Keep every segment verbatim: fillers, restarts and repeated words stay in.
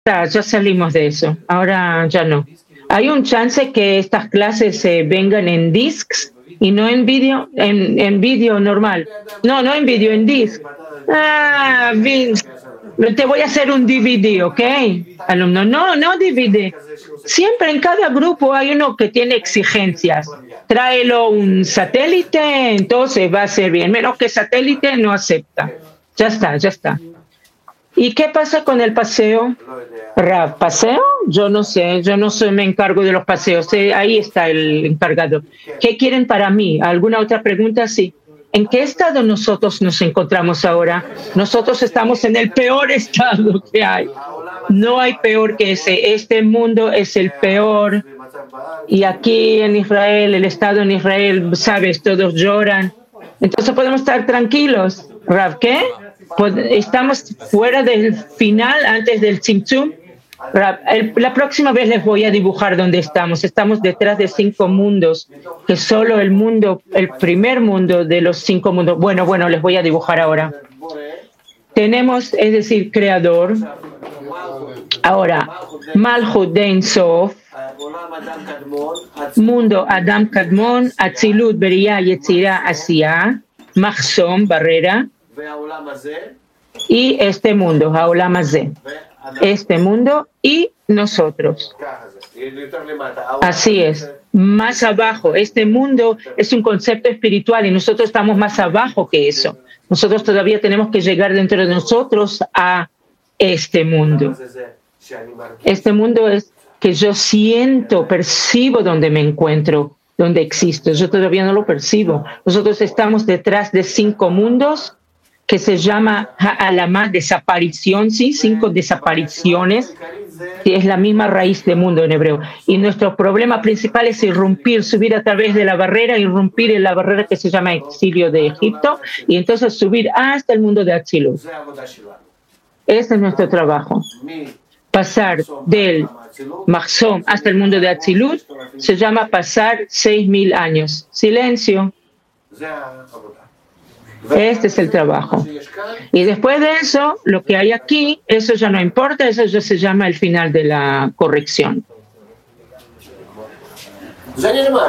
Ya, ya salimos de eso, ahora ya no. ¿Hay un chance que estas clases eh, vengan en discs y no en vídeo? En, en vídeo normal. No, no en vídeo, en disc. Ah, vi- te voy a hacer un D V D, ¿ok? Alumno, no, no D V D. Siempre en cada grupo hay uno que tiene exigencias. Tráelo un satélite, entonces va a ser bien. Menos que satélite no acepta. Ya está, ya está. ¿Y qué pasa con el paseo? Ra, ¿paseo? Yo no sé, yo no soy, me encargo de los paseos. Eh, ahí está el encargado. ¿Qué quieren para mí? ¿Alguna otra pregunta? Sí. ¿En qué estado nosotros nos encontramos ahora? Nosotros estamos en el peor estado que hay. No hay peor que ese. Este mundo es el peor. Y aquí en Israel, el estado en Israel, sabes, todos lloran. Entonces podemos estar tranquilos. Rav, ¿qué? Pues estamos fuera del final, antes del Tzimtzum. El, la próxima vez les voy a dibujar dónde estamos. Estamos detrás de cinco mundos, que solo el mundo, el primer mundo de los cinco mundos. Bueno, bueno, les voy a dibujar ahora. Tenemos, es decir, creador. Ahora, Malchut de Ein Sof, mundo Adam Kadmon, Atzilut, Beria, Yetzirah, Asiya, Mahsom, barrera, y este mundo, Haolam Hazeh. Este mundo y nosotros. Así es. Más abajo, este mundo es un concepto espiritual y nosotros estamos más abajo que eso. Nosotros todavía tenemos que llegar dentro de nosotros a este mundo. Este mundo es que yo siento, percibo donde me encuentro, donde existo. Yo todavía no lo percibo. Nosotros estamos detrás de cinco mundos que se llama Ha'alamá, desaparición, sí, cinco desapariciones, que es la misma raíz de mundo en hebreo. Y nuestro problema principal es irrumpir, subir a través de la barrera, irrumpir en la barrera que se llama exilio de Egipto, y entonces subir hasta el mundo de Atzilut. Ese es nuestro trabajo. Pasar del Mahsom hasta el mundo de Atzilut se llama pasar seis mil años. Silencio. Este es el trabajo. Y después de eso, lo que hay aquí, eso ya no importa, eso ya se llama el final de la corrección. Eso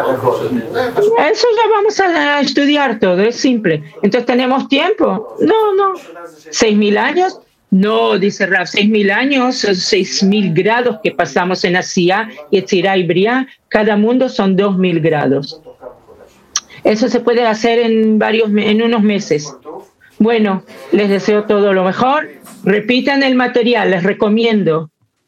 ya vamos a estudiar todo, es simple. Entonces, ¿tenemos tiempo? No, no. ¿Seis mil años? No, dice Rav, seis mil años, seis mil grados que pasamos en Asiya, Yetzirah y Briah. Cada mundo son dos mil grados. Eso se puede hacer en varios, en unos meses. Bueno, les deseo todo lo mejor. Repitan el material, les recomiendo.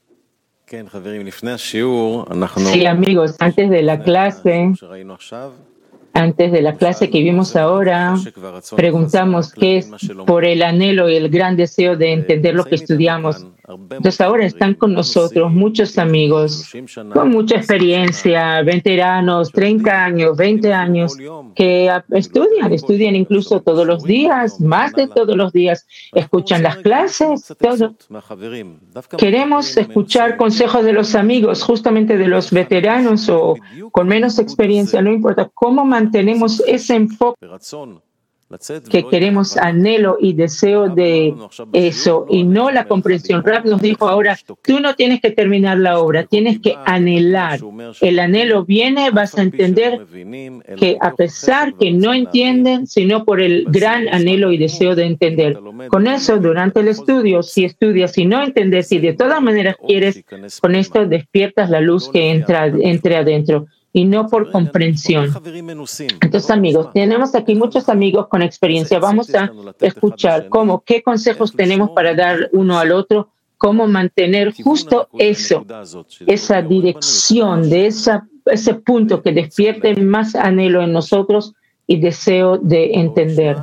Sí, amigos, antes de la clase, antes de la clase que vimos ahora, preguntamos qué es por el anhelo y el gran deseo de entender lo que estudiamos. Entonces ahora están con nosotros muchos amigos con mucha experiencia, veteranos, treinta años, veinte años, que estudian, estudian incluso todos los días, más de todos los días, escuchan las clases, todo. Queremos escuchar consejos de los amigos, justamente de los veteranos o con menos experiencia, no importa cómo mantenemos ese enfoque que queremos, anhelo y deseo de eso y no la comprensión. Rav nos dijo ahora, tú no tienes que terminar la obra, tienes que anhelar. El anhelo viene, vas a entender que a pesar que no entienden, sino por el gran anhelo y deseo de entender. Con eso, durante el estudio, si estudias y no entiendes y de todas maneras quieres, con esto despiertas la luz que entra entre adentro. Y no por comprensión. Entonces, amigos, tenemos aquí muchos amigos con experiencia. Vamos a escuchar cómo, qué consejos tenemos para dar uno al otro, cómo mantener justo eso, esa dirección de esa, ese punto que despierte más anhelo en nosotros y deseo de entender.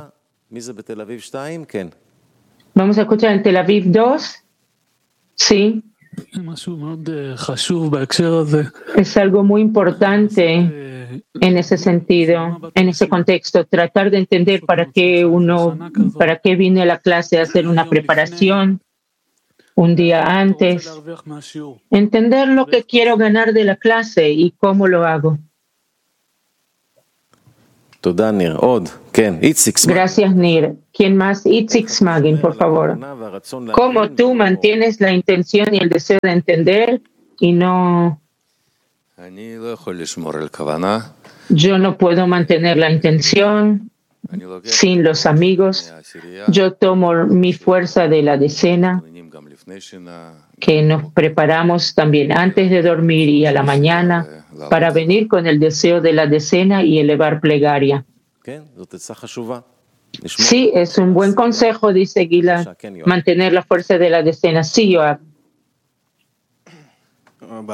Vamos a escuchar en Tel Aviv dos. Sí. Es algo muy importante en ese sentido, en ese contexto, tratar de entender para qué uno, para qué vine a la clase, hacer una preparación un día antes, entender lo que quiero ganar de la clase y cómo lo hago. Gracias, Nir. ¿Quién más? Itzik Smagin, por favor. ¿Cómo tú mantienes la intención y el deseo de entender y no... Yo no puedo mantener la intención sin los amigos. Yo tomo mi fuerza de la decena, que nos preparamos también antes de dormir y a la mañana para venir con el deseo de la decena y elevar plegaria. Sí, es un buen consejo, dice Gila, mantener la fuerza de la decena. Sí, Yoav. En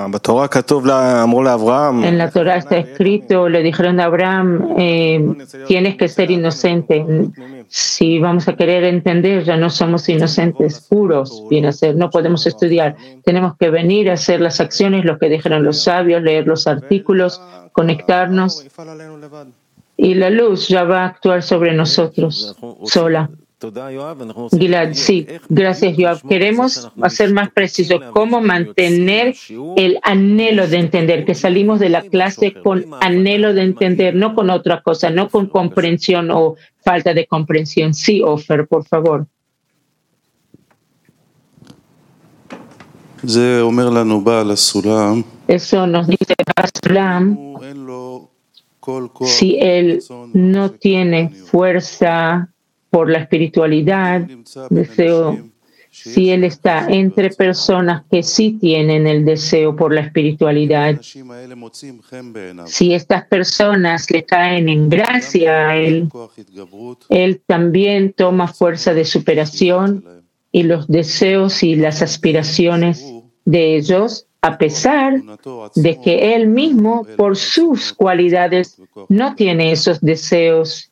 la Torah está escrito, le dijeron a Abraham, eh, tienes que ser inocente. Si vamos a querer entender, ya no somos inocentes, puros, bien hacer, no podemos estudiar. Tenemos que venir a hacer las acciones, lo que dijeron los sabios, leer los artículos, conectarnos. Y la luz ya va a actuar sobre nosotros, sola. Gilad, sí, gracias, Yoav. Queremos hacer más preciso cómo mantener el anhelo de entender, que salimos de la clase con anhelo de entender, no con otra cosa, no con comprensión o falta de comprensión. Sí, Ofer, por favor. Eso nos dice Basulam. Si él no tiene fuerza por la espiritualidad, deseo, si él está entre personas que sí tienen el deseo por la espiritualidad, si estas personas le caen en gracia a él, él también toma fuerza de superación y los deseos y las aspiraciones de ellos, a pesar de que él mismo, por sus cualidades, no tiene esos deseos,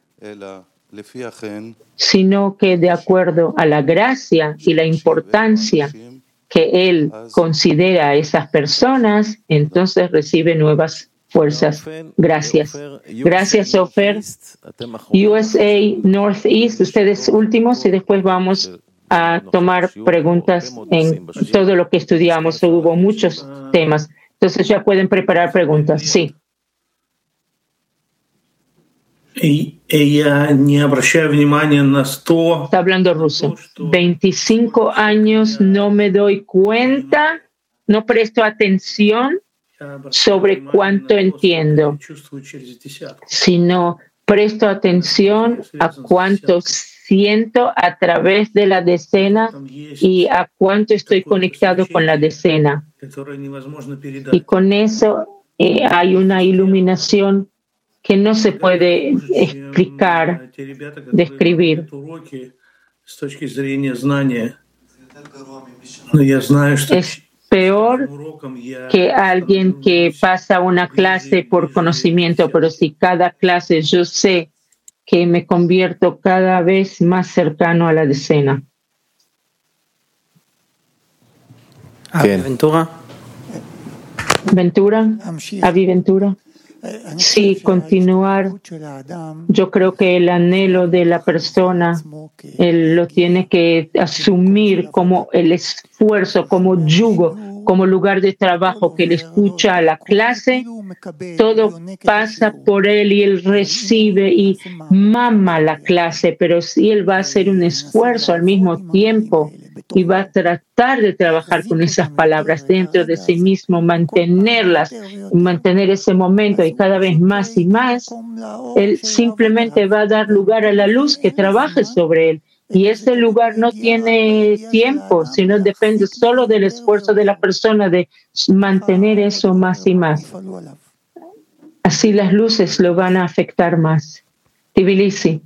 sino que de acuerdo a la gracia y la importancia que él considera a esas personas, entonces recibe nuevas fuerzas. Gracias. Gracias, Ofer. U S A Northeast, ustedes últimos y después vamos a tomar preguntas en todo lo que estudiamos. Hubo muchos temas. Entonces ya pueden preparar preguntas. Sí. Está hablando ruso. veinticinco años no me doy cuenta, no presto atención sobre cuánto entiendo, sino presto atención a cuánto siento a través de la decena y a cuánto estoy conectado con la decena. Y con eso eh, hay una iluminación que no se puede explicar, describir. Es peor que alguien que pasa una clase por conocimiento, pero si cada clase yo sé que me convierto cada vez más cercano a la decena. ¿Quién? Ventura. Ventura, Avi Ventura. Sí, continuar. Yo creo que el anhelo de la persona, él lo tiene que asumir como el esfuerzo, como yugo, como lugar de trabajo, que él escucha a la clase, todo pasa por él y él recibe y mama la clase, pero sí él va a hacer un esfuerzo al mismo tiempo y va a tratar de trabajar con esas palabras dentro de sí mismo, mantenerlas, mantener ese momento y cada vez más y más, él simplemente va a dar lugar a la luz que trabaje sobre él. Y ese lugar no tiene tiempo, sino depende solo del esfuerzo de la persona de mantener eso más y más. Así las luces lo van a afectar más. Tbilisi.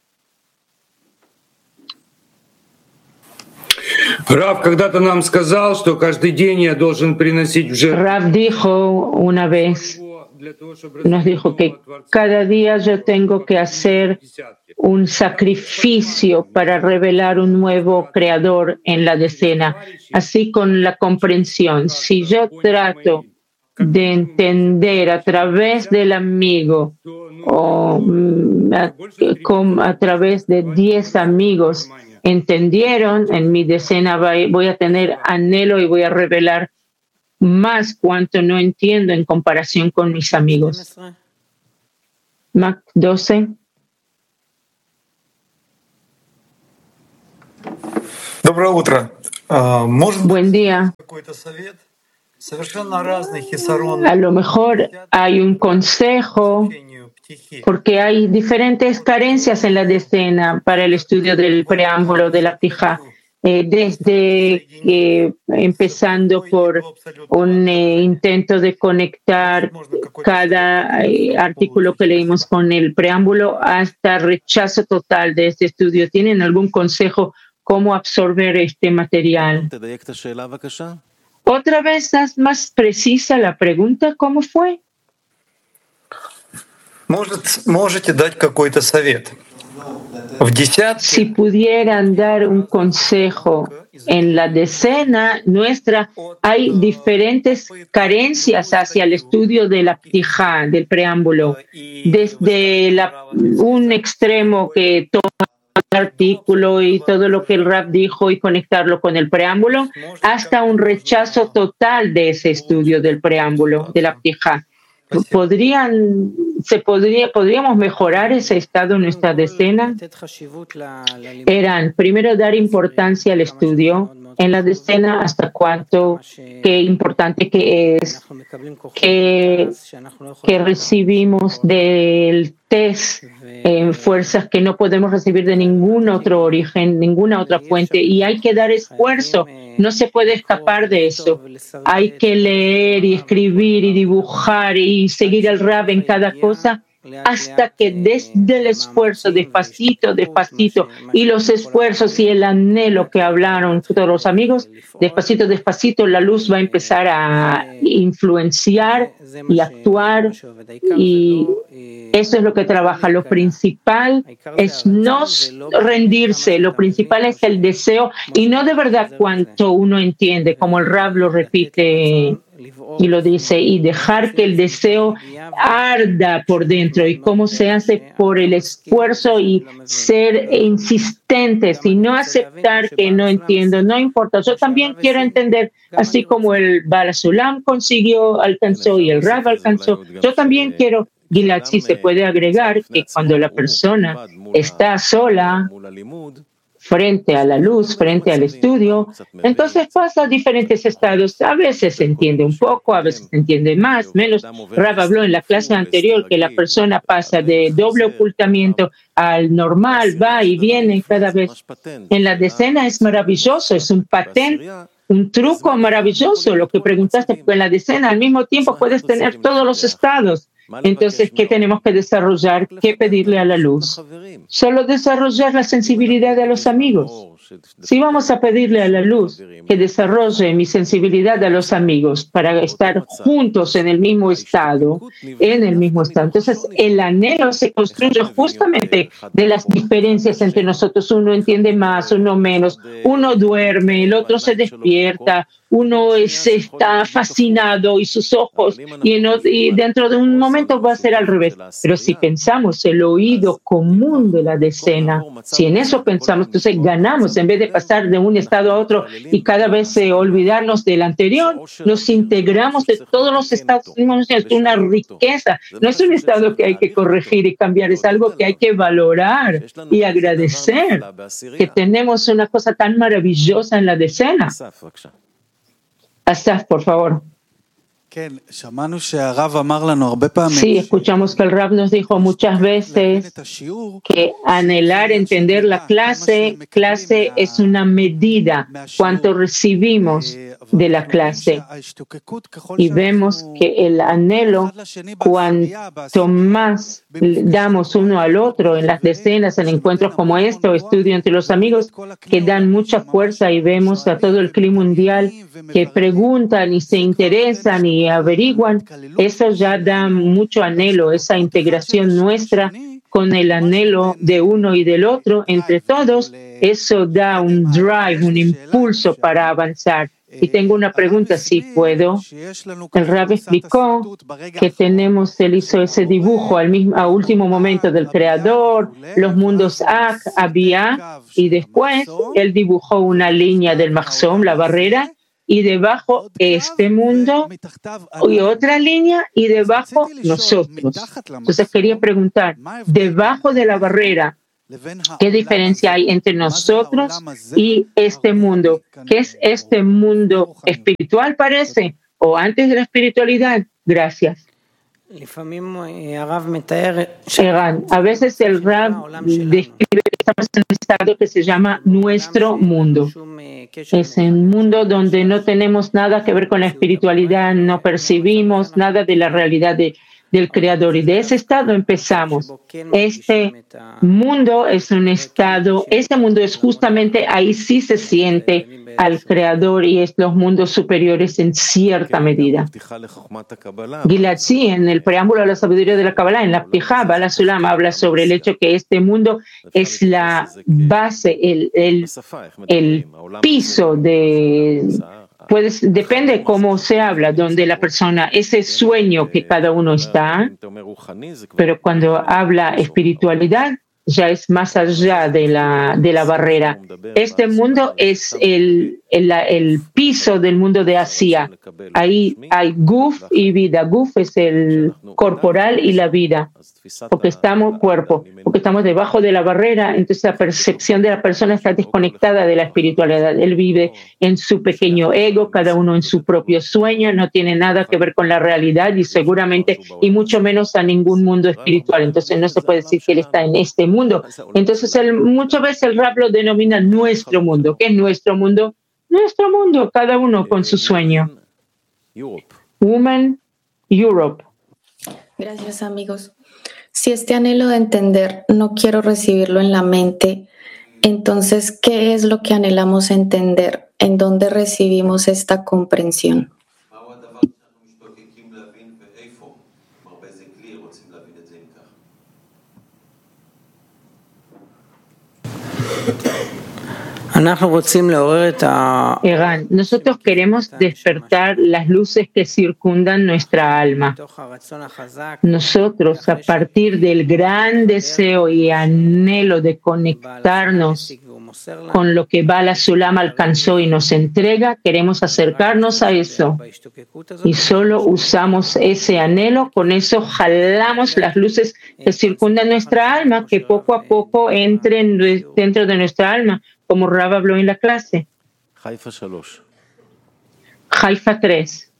Рав когда-то нам сказал, что каждый день я должен приносить в жертву. Rav dijo una vez, nos dijo que cada día yo tengo que hacer un sacrificio para revelar un nuevo creador en la decena. Así con la comprensión, si yo trato de entender a través del amigo o a, a través de diez amigos, entendieron, en mi decena voy a tener anhelo y voy a revelar más cuanto no entiendo en comparación con mis amigos. Mac doce. Доброе утро. Может Buen día. какой-то совет? Совершенно разный хисарон. A lo mejor hay un consejo porque hay diferentes carencias en la decena para el estudio del preámbulo de la Ptijá. Eh, desde eh, empezando por un eh, intento de conectar cada eh, artículo que leímos con el preámbulo hasta rechazo total de este estudio. ¿Tienen algún consejo cómo absorber este material? Otra vez, haz más precisa la pregunta, ¿cómo fue? Может, можете дать какой-то совет? В десятке... Si pudieran dar un consejo, en la decena nuestra hay diferentes carencias hacia el estudio de la Ptijá, del preámbulo. Desde la, un extremo que toma el artículo y todo lo que el Rab dijo y conectarlo con el preámbulo, hasta un rechazo total de ese estudio del preámbulo, de la Ptijá. ¿Podrían, se podría, ¿Podríamos mejorar ese estado en nuestra decena? Eran, primero, dar importancia al estudio en la decena, hasta cuánto, qué importante que es, que, que recibimos del test en fuerzas que no podemos recibir de ningún otro origen, ninguna otra fuente, y hay que dar esfuerzo. No se puede escapar de eso. Hay que leer y escribir y dibujar y seguir al Rab en cada cosa hasta que desde el esfuerzo, despacito, despacito, y los esfuerzos y el anhelo que hablaron todos los amigos, despacito, despacito, la luz va a empezar a influenciar y actuar, y eso es lo que trabaja. Lo principal es no rendirse, lo principal es el deseo, y no de verdad cuanto uno entiende, como el Rab lo repite y lo dice, y dejar que el deseo arda por dentro. ¿Y cómo se hace? Por el esfuerzo y ser insistentes y no aceptar que no entiendo, no importa. Yo también quiero entender, así como el Baal Sulam consiguió, alcanzó y el Rab alcanzó. Yo también quiero. Gilad, sí se puede agregar que cuando la persona está sola, frente a la luz, frente al estudio, entonces pasa a diferentes estados. A veces se entiende un poco, a veces se entiende más, menos. Rab habló en la clase anterior que la persona pasa de doble ocultamiento al normal, va y viene cada vez. En la decena es maravilloso, es un patente, un truco maravilloso lo que preguntaste, porque en la decena al mismo tiempo puedes tener todos los estados. Entonces, ¿qué tenemos que desarrollar? ¿Qué pedirle a la luz? Solo desarrollar la sensibilidad de los amigos. Si vamos a pedirle a la luz que desarrolle mi sensibilidad a los amigos para estar juntos en el mismo estado, en el mismo estado, entonces el anhelo se construye justamente de las diferencias entre nosotros. Uno entiende más, uno menos, uno duerme, el otro se despierta, uno es, está fascinado y sus ojos, y, en, y dentro de un momento va a ser al revés. Pero si pensamos el oído común de la decena, si en eso pensamos, entonces ganamos. En vez de pasar de un estado a otro y cada vez eh, olvidarnos del anterior, nos integramos de todos los estados. Es una riqueza. No es un estado que hay que corregir y cambiar, es algo que hay que valorar y agradecer, que tenemos una cosa tan maravillosa en la decena. Asaf, por favor. Sí, escuchamos que el Rab nos dijo muchas veces que anhelar entender la clase, clase es una medida, cuánto recibimos de la clase. Y vemos que el anhelo, cuanto más damos uno al otro en las decenas, en encuentros como este o estudio entre los amigos, que dan mucha fuerza, y vemos a todo el clima mundial que preguntan y se interesan y averiguan, eso ya da mucho anhelo, esa integración nuestra con el anhelo de uno y del otro, entre todos, eso da un drive, un impulso para avanzar. Y tengo una pregunta, si puedo. El Rab explicó que tenemos, él hizo ese dibujo al mismo, a último momento del Creador, los mundos Ach, Abiyah, y después él dibujó una línea del Mahzom, la barrera, y debajo este mundo y otra línea y debajo nosotros. Entonces quería preguntar, debajo de la barrera, ¿qué diferencia hay entre nosotros y este mundo? ¿Qué es este mundo espiritual, parece? ¿O antes de la espiritualidad? Gracias. Eran, a veces el Rab describe que estamos en un estado que se llama nuestro mundo. Es un mundo donde no tenemos nada que ver con la espiritualidad, no percibimos nada de la realidad de del Creador, y de ese estado empezamos. Este mundo es un estado, este mundo es justamente ahí sí se siente al Creador y es los mundos superiores en cierta medida. Gilad, sí, en el preámbulo de la sabiduría de la Kabbalah, en la Ptijá, Bala Sulam habla sobre el hecho que este mundo es la base, el, el, el piso de... Pues depende cómo se habla, donde la persona, ese sueño que cada uno está, pero cuando habla espiritualidad, ya es más allá de la, de la barrera. Este mundo es el, el, el piso del mundo de Asia. Ahí hay Guf y vida. Guf es el corporal y la vida, porque estamos cuerpo, porque estamos debajo de la barrera, entonces la percepción de la persona está desconectada de la espiritualidad. Él vive en su pequeño ego, cada uno en su propio sueño, no tiene nada que ver con la realidad y seguramente, y mucho menos a ningún mundo espiritual. Entonces no se puede decir que él está en este mundo. Entonces él, muchas veces el Rab lo denomina nuestro mundo. ¿Qué es nuestro mundo? Nuestro mundo, cada uno con su sueño. Woman, Europe. Gracias, amigos. Si este anhelo de entender no quiero recibirlo en la mente, entonces, ¿qué es lo que anhelamos entender? ¿En dónde recibimos esta comprensión? Eran, nosotros queremos despertar las luces que circundan nuestra alma. Nosotros, a partir del gran deseo y anhelo de conectarnos con lo que Bala Sulam alcanzó y nos entrega, queremos acercarnos a eso. Y solo usamos ese anhelo, con eso jalamos las luces que circundan nuestra alma, que poco a poco entren dentro de nuestra alma, como Rab habló en la clase. Haifa tres.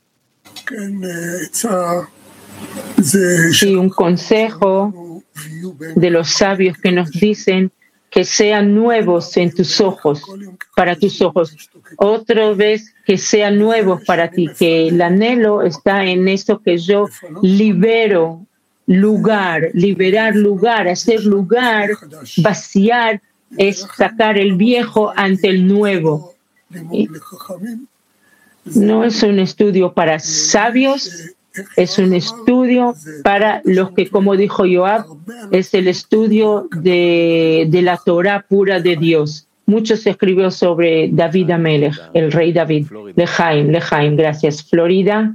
Sí, un consejo de los sabios que nos dicen que sean nuevos en tus ojos, para tus ojos. Otra vez que sean nuevos para ti, que el anhelo está en eso que yo libero lugar, liberar lugar, hacer lugar, vaciar, es sacar el viejo ante el nuevo. No es un estudio para sabios, es un estudio para los que, como dijo Yoab, es el estudio de, de la Torah pura de Dios. Mucho se escribió sobre David Amelech, el rey David. Lejaim, Lejaim, gracias. Florida.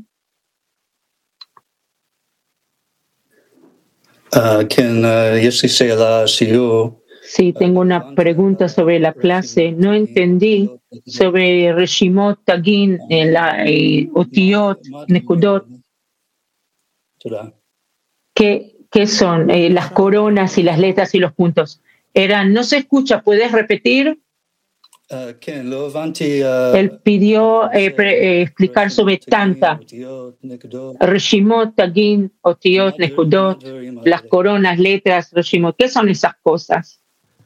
Sí, tengo una pregunta sobre la clase. No entendí sobre Reshimot, Tagin, Otiot, Nekudot. ¿Qué, qué son eh, las coronas y las letras y los puntos? Eran, no se escucha, ¿puedes repetir? Él pidió eh, pre, eh, explicar sobre Tanta, Reshimot, Tagin, Otiot, Nekudot, las coronas, letras, Reshimot. ¿Qué son esas cosas?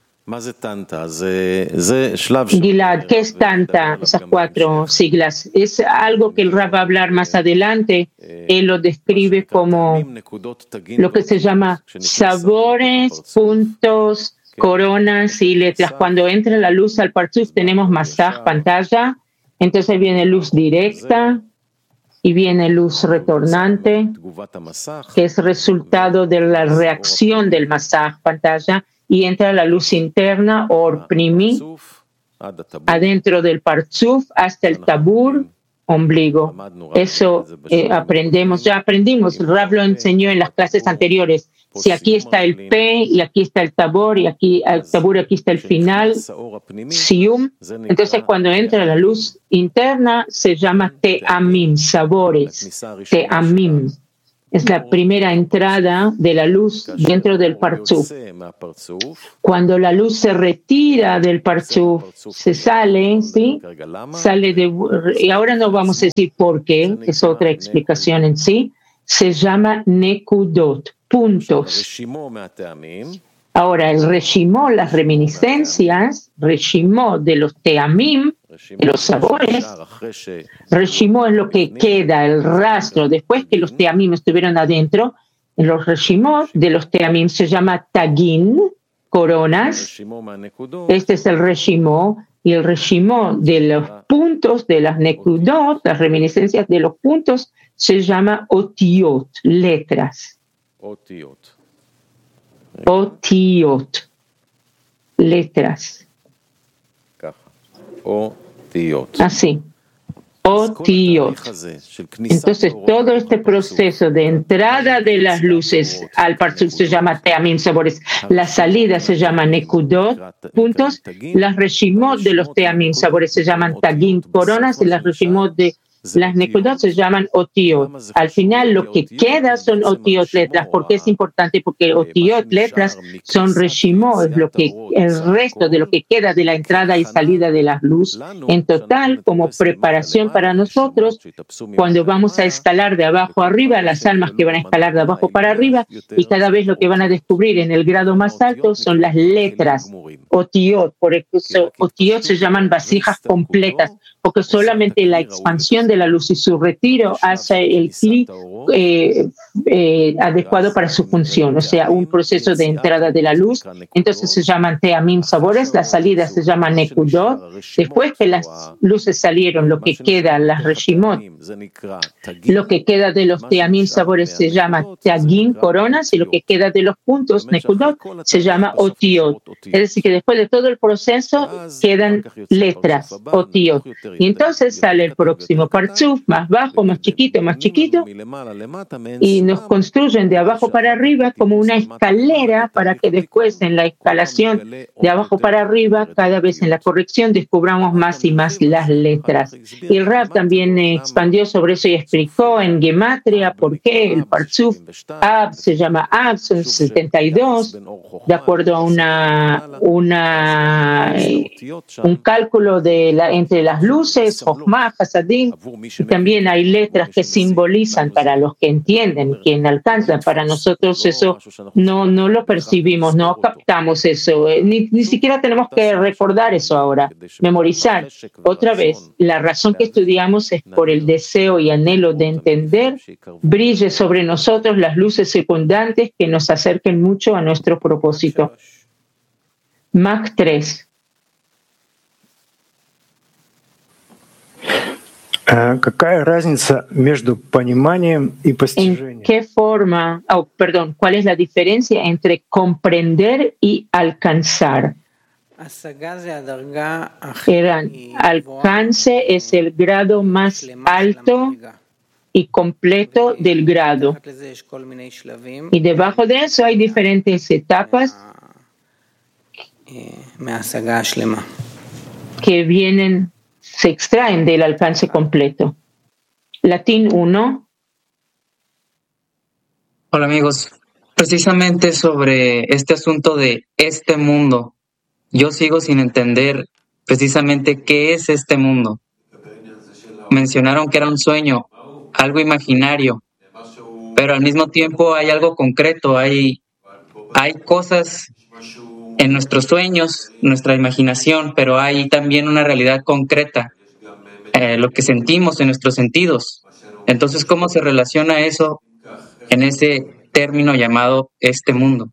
Gilad, ¿qué es Tanta? Esas cuatro siglas. Es algo que el Rab va a hablar más adelante. Él lo describe como lo que se llama sabores, puntos, coronas y letras. Cuando entra la luz al parchuf tenemos masaj, pantalla. Entonces viene luz directa y viene luz retornante, que es resultado de la reacción del masaj, pantalla. Y entra la luz interna, or primi, adentro del parchuf, hasta el tabur, ombligo. Eso eh, aprendemos, ya aprendimos, Rav lo enseñó en las clases anteriores. Si aquí está el P y aquí está el tabor y aquí el tabur y aquí está el final, sium, entonces cuando entra la luz interna se llama te'amim, sabores, te'amim. Es la primera entrada de la luz dentro del partzuf. Cuando la luz se retira del partzuf, se sale, ¿sí? Sale de, y ahora no vamos a decir por qué, es otra explicación en sí, se llama nekudot, puntos. Ahora, el reshimó, las reminiscencias, reshimó de los teamim, de los sabores, reshimó es lo que queda, el rastro, después que los teamim estuvieron adentro, los reshimó de los teamim se llama tagin, coronas, este es el reshimó, y el reshimó de los puntos, de las nekudot, las reminiscencias de los puntos, se llama otiot, letras. Otiot. Otiot, letras. Otiot. Así. Otiot. Entonces, todo este proceso de entrada de las luces al partzuf se llama teamim, sabores. La salida se llama nekudot, puntos. Las reshimot de los teamim, sabores se llaman tagin, coronas, y las reshimot de las nekudot se llaman otiot. Al final lo que queda son otiot, letras. ¿Por qué es importante? Porque otiot, letras, son reshimot, es lo que, el resto de lo que queda de la entrada y salida de la luz. En total, como preparación para nosotros, cuando vamos a escalar de abajo a arriba, las almas que van a escalar de abajo para arriba, y cada vez lo que van a descubrir en el grado más alto son las letras, otiot. Por eso, otiot se llaman vasijas completas, porque solamente la expansión de la luz y su retiro hace el clic eh, eh, adecuado para su función, o sea, un proceso de entrada de la luz. Entonces se llaman teamim, sabores, la salida se llama nekudot. Después que las luces salieron, lo que queda, las reshimot, lo que queda de los teamim, sabores se llama tagin, coronas, y lo que queda de los puntos, nekudot, se llama otiot. Es decir, que después de todo el proceso quedan letras, otiot. Y entonces sale el próximo partzuf, más bajo, más chiquito, más chiquito, y nos construyen de abajo para arriba como una escalera para que después en la escalación de abajo para arriba, cada vez en la corrección, descubramos más y más las letras. Y el Rav también expandió sobre eso y explicó en gematria por qué el partzuf Ab se llama Ab, son setenta y dos, de acuerdo a una, una, eh, un cálculo de la, entre las luces, Jochma, Hasadim, y también hay letras que simbolizan para los que entienden, quien alcanzan. Para nosotros eso no, no lo percibimos, no captamos eso, ni, ni siquiera tenemos que recordar eso ahora, memorizar. Otra vez, la razón que estudiamos es por el deseo y anhelo de entender, brille sobre nosotros las luces secundantes que nos acerquen mucho a nuestro propósito. Mac tres. Какая разница между пониманием и постижением? ¿En qué forma, oh, perdón, cuál es la diferencia entre comprender y alcanzar? El alcance es el grado más alto y completo del grado. Y debajo de eso hay diferentes etapas que vienen, se extraen del alcance completo. Latín uno. Hola amigos, precisamente sobre este asunto de este mundo, yo sigo sin entender precisamente qué es este mundo. Mencionaron que era un sueño, algo imaginario, pero al mismo tiempo hay algo concreto, hay, hay cosas en nuestros sueños, nuestra imaginación, pero hay también una realidad concreta, eh, lo que sentimos en nuestros sentidos. Entonces, ¿cómo se relaciona eso en ese término llamado este mundo?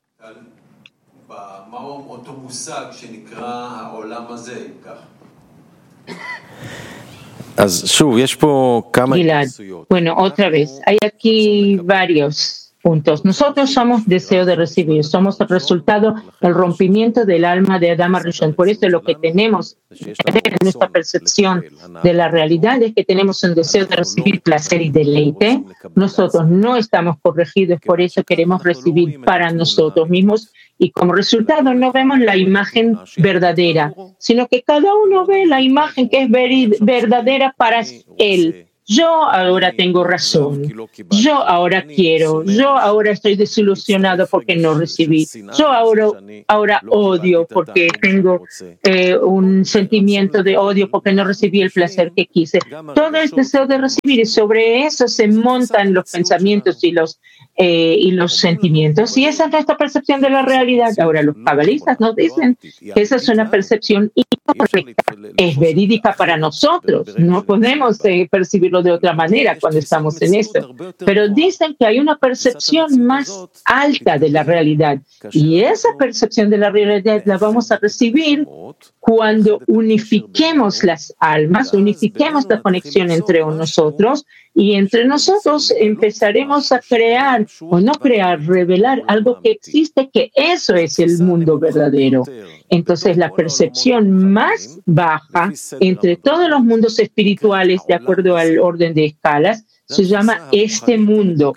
Gilad. Bueno, otra vez, hay aquí varios juntos. Nosotros somos deseo de recibir, somos el resultado del rompimiento del alma de Adam Rishon. Por eso lo que tenemos en nuestra percepción de la realidad es que tenemos un deseo de recibir placer y deleite. Nosotros no estamos corregidos, por eso queremos recibir para nosotros mismos y como resultado no vemos la imagen verdadera, sino que cada uno ve la imagen que es verdadera para él. Yo ahora tengo razón, yo ahora quiero, yo ahora estoy desilusionado porque no recibí, yo ahora, ahora odio porque tengo eh, un sentimiento de odio porque no recibí el placer que quise. Todo es deseo de recibir y sobre eso se montan los pensamientos y los, eh, y los sentimientos y esa es nuestra percepción de la realidad. Ahora los cabalistas nos dicen que esa es una percepción incorrecta, es verídica para nosotros, no podemos eh, percibirlo de otra manera cuando estamos en esto. Pero dicen que hay una percepción más alta de la realidad y esa percepción de la realidad la vamos a recibir cuando unifiquemos las almas, unifiquemos la conexión entre nosotros y entre nosotros empezaremos a crear o no crear, revelar algo que existe, que eso es el mundo verdadero. Entonces la percepción más baja entre todos los mundos espirituales, de acuerdo al orden de escalas, se llama este mundo.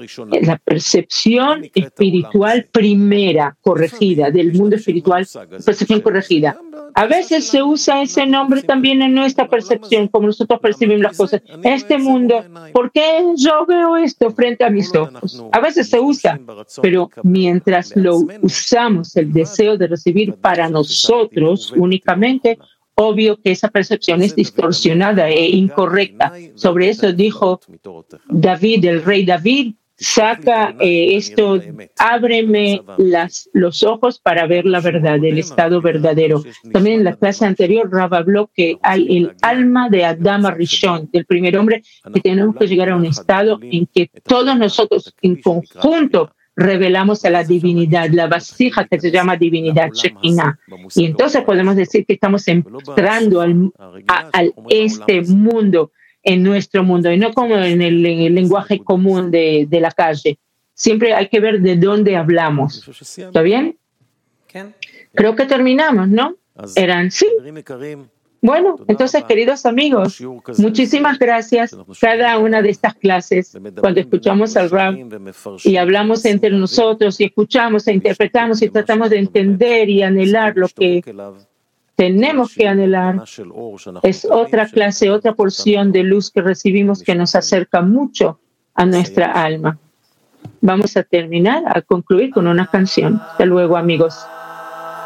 La percepción espiritual primera, corregida, del mundo espiritual, percepción corregida. A veces se usa ese nombre también en nuestra percepción, como nosotros percibimos las cosas. Este mundo, ¿por qué yo veo esto frente a mis ojos? A veces se usa, pero mientras lo usamos, el deseo de recibir para nosotros únicamente, obvio que esa percepción es distorsionada e incorrecta. Sobre eso dijo David, el rey David, saca eh, esto, ábreme las, los ojos para ver la verdad, el estado verdadero. También en la clase anterior, Rav habló que hay el alma de Adam Rishon, del primer hombre, que tenemos que llegar a un estado en que todos nosotros en conjunto revelamos a la divinidad, la vasija que se llama divinidad Shekinah. Y entonces podemos decir que estamos entrando al, a, al este mundo, en nuestro mundo, y no como en el, en el lenguaje común de, de la calle. Siempre hay que ver de dónde hablamos. ¿Está bien? Creo que terminamos, ¿no? Eran, sí. Bueno, entonces, queridos amigos, muchísimas gracias. Cada una de estas clases, cuando escuchamos al Rav y hablamos entre nosotros y escuchamos e interpretamos y tratamos de entender y anhelar lo que tenemos que anhelar, es otra clase, otra porción de luz que recibimos que nos acerca mucho a nuestra alma. Vamos a terminar, a concluir con una canción. Hasta luego, amigos.